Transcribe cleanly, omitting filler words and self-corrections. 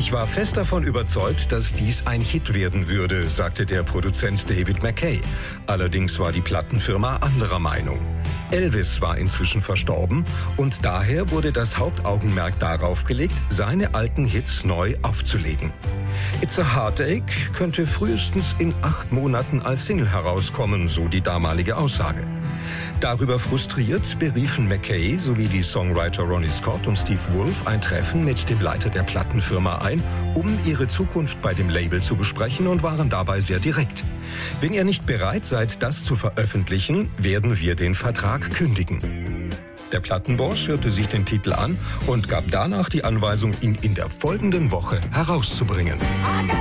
Ich war fest davon überzeugt, dass dies ein Hit werden würde, sagte der Produzent David Mackay. Allerdings war die Plattenfirma anderer Meinung. Elvis war inzwischen verstorben und daher wurde das Hauptaugenmerk darauf gelegt, seine alten Hits neu aufzulegen. It's a Heartache könnte frühestens in 8 Monaten als Single herauskommen, so die damalige Aussage. Darüber frustriert beriefen Mackay sowie die Songwriter Ronnie Scott und Steve Wolf ein Treffen mit dem Leiter der Plattenfirma ein, um ihre Zukunft bei dem Label zu besprechen und waren dabei sehr direkt. Wenn ihr nicht bereit seid, das zu veröffentlichen, werden wir den Vertrag kündigen. Der Plattenboss hörte sich den Titel an und gab danach die Anweisung, ihn in der folgenden Woche herauszubringen.